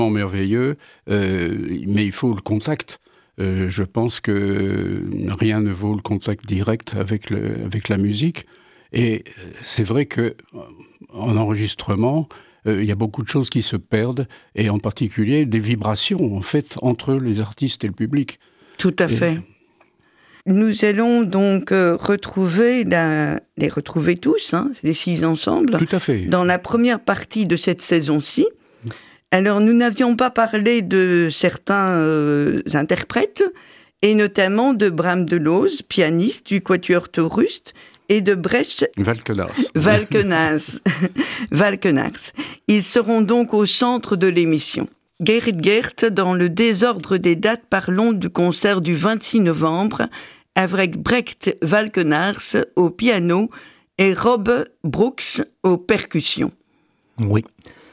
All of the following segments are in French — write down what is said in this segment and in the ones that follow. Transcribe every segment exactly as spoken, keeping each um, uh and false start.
merveilleux, euh, mais il faut le contact. Euh, je pense que rien ne vaut le contact direct avec, le, avec la musique. Et c'est vrai qu'en enregistrement, euh, il y a beaucoup de choses qui se perdent, et en particulier des vibrations, en fait, entre les artistes et le public. Tout à et... fait. Nous allons donc euh, retrouver, la... les retrouver tous, hein, les six ensembles, Tout à fait. dans la première partie de cette saison-ci. Alors, nous n'avions pas parlé de certains euh, interprètes, et notamment de Bram Delooz, pianiste du Quatuor Taurus, et de Brecht Valkenars. Valkenars. Valkenars. Ils seront donc au centre de l'émission. Gerrit Gert, dans le désordre des dates, parlons du concert du vingt-six novembre avec Brecht Valkenars au piano et Rob Brooks aux percussions. Oui.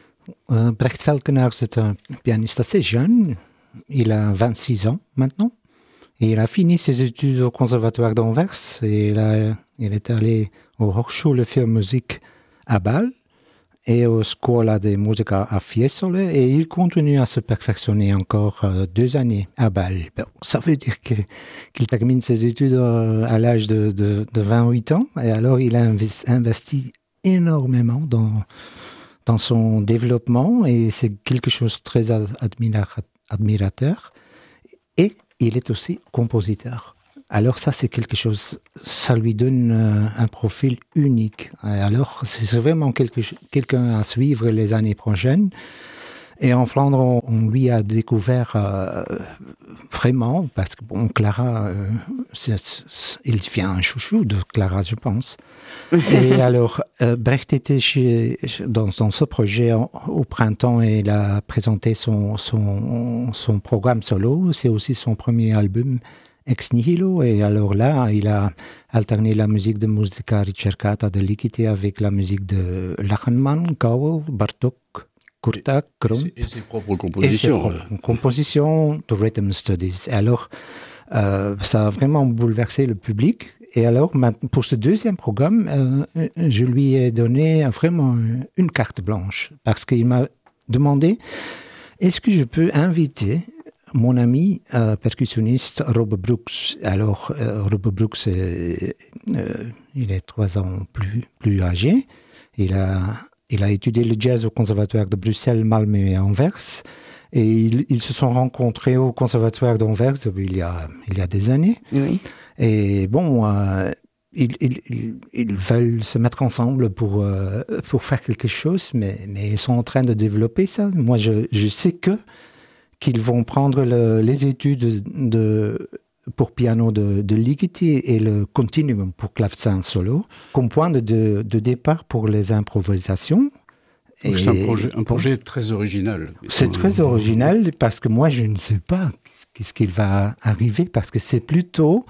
Euh, Brecht Valkenars est un pianiste assez jeune. Il a vingt-six ans maintenant. Et il a fini ses études au Conservatoire d'Anvers. Et il, a, il est allé au Hochschule für Musik à Bâle et au Scuola de Musica à Fiesole, et il continue à se perfectionner encore euh, deux années à Bâle. Bon, ça veut dire que, qu'il termine ses études euh, à l'âge de, de, de vingt-huit ans, et alors il a investi, investi énormément dans, dans son développement, et c'est quelque chose de très admira- admirateur. Et il est aussi compositeur. Alors ça, c'est quelque chose, ça lui donne euh, un profil unique. Alors, c'est vraiment quelque, quelqu'un à suivre les années prochaines. Et en Flandre, on, on lui a découvert euh, vraiment, parce que bon, Clara, euh, c'est, c'est, il vient un chouchou de Clara, je pense. Et alors, euh, Brecht était chez, dans, dans ce projet en, au printemps, et il a présenté son, son, son programme solo. C'est aussi son premier album, Ex Nihilo, et alors là, il a alterné la musique de Musica Ricercata de Ligeti avec la musique de Lachenmann, Cowell, Bartók, Kurta, Krum. Et, et ses propres compositions. Et ses propres compositions de Rhythm Studies. Et alors, euh, ça a vraiment bouleversé le public. Et alors, pour ce deuxième programme, euh, je lui ai donné vraiment une carte blanche, parce qu'il m'a demandé, est-ce que je peux inviter mon ami euh, percussionniste Rob Brooks. Alors, euh, Rob Brooks, euh, euh, il est trois ans plus, plus âgé. Il a, il a étudié le jazz au Conservatoire de Bruxelles, Malmö et Anvers. Et ils, ils se sont rencontrés au Conservatoire d'Anvers il y a, il y a des années. Oui. Et bon, euh, ils, ils, ils, ils veulent se mettre ensemble pour, euh, pour faire quelque chose, mais, mais ils sont en train de développer ça. Moi, je, je sais que qu'ils vont prendre le, les études de, pour piano de, de Ligeti et le continuum pour clavecin solo comme point de, de, de départ pour les improvisations. Et c'est un projet, un projet très original. C'est très original parce que moi, je ne sais pas qu'est-ce qu'il va arriver, parce que c'est plutôt...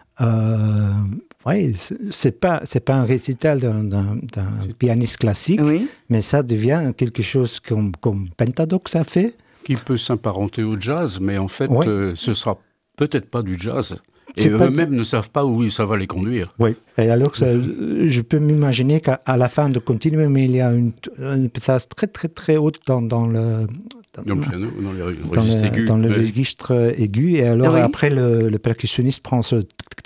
Euh, ouais, c'est pas, c'est pas un récital d'un, d'un, d'un pianiste classique, oui. Mais ça devient quelque chose comme, comme Pentadox a fait. Qui peut s'apparenter au jazz, mais en fait, ouais. euh, ce sera peut-être pas du jazz. Et c'est eux-mêmes t- ne savent pas où ça va les conduire. Oui, et alors ça, je peux m'imaginer qu'à à la fin de Continuum, il y a une, une passage très très très haute dans, dans le... Dans, dans le piano, dans les dans registres le, aigus. Dans le ouais. registre aigu, et alors oui. Après, le, le percussionniste prend ce...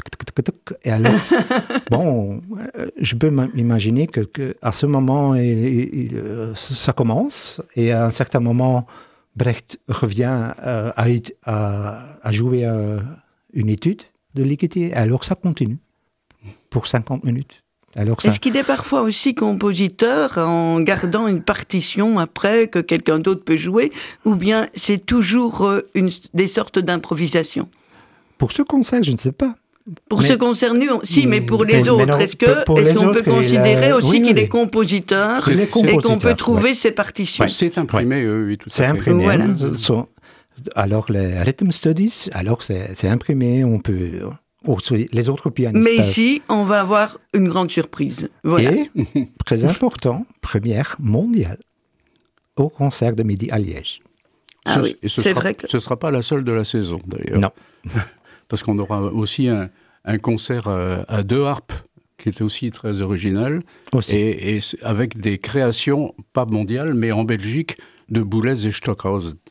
Et alors, bon, je peux m'imaginer que, que à ce moment, il, il, ça commence, et à un certain moment, Brecht revient euh, à, à, à jouer euh, une étude de Ligeti, alors ça continue pour cinquante minutes. Alors ça... Est-ce qu'il est parfois aussi compositeur en gardant une partition après que quelqu'un d'autre peut jouer, ou bien c'est toujours euh, une, des sortes d'improvisation? Pour ce concert, je ne sais pas. Pour mais, ce concerne nous, si, mais pour les mais, autres, mais non, est-ce, que, pour est-ce qu'on autres, peut considérer a... aussi oui, qu'il oui. est compositeur c'est, et compositeur, qu'on peut trouver ouais. ses partitions? Ouais, c'est imprimé, ouais. oui, tout c'est à fait. imprimé. Voilà. So, alors, les Rhythm Studies, alors c'est, c'est imprimé, on peut... Oh, les autres pianistes... Mais ici, on va avoir une grande surprise. Voilà. Et, très important, première mondiale au concert de midi à Liège. Ah ce, oui, et ce c'est sera, vrai que... Ce ne sera pas la seule de la saison, d'ailleurs. Non. Parce qu'on aura aussi un, un concert à, à deux harpes, qui est aussi très original, aussi. Et, et avec des créations, pas mondiales, mais en Belgique, de Boulez et Stockhausen.